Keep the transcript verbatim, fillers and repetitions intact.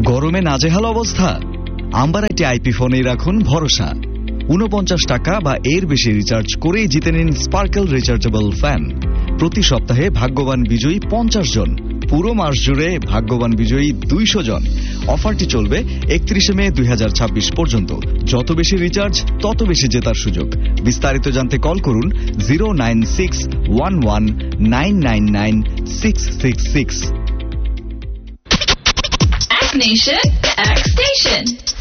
গরমে নাজেহাল অবস্থা? আম্বারাইটি আইপি ফোনেই রাখুন ভরসা। উনপঞ্চাশ টাকা বা এর বেশি রিচার্জ করেই জিতে নিন স্পার্কেল রিচার্জেবল ফ্যান। প্রতি সপ্তাহে ভাগ্যবান বিজয়ী পঞ্চাশ জন, পুরো মাস জুড়ে ভাগ্যবান বিজয়ী দুইশো জন। অফারটি চলবে একত্রিশে মে দুই হাজার ছাব্বিশ পর্যন্ত। যত বেশি রিচার্জ তত বেশি জেতার সুযোগ। বিস্তারিত জানতে কল করুন zero nine six one one nine nine nine six six six. Nation, X Station.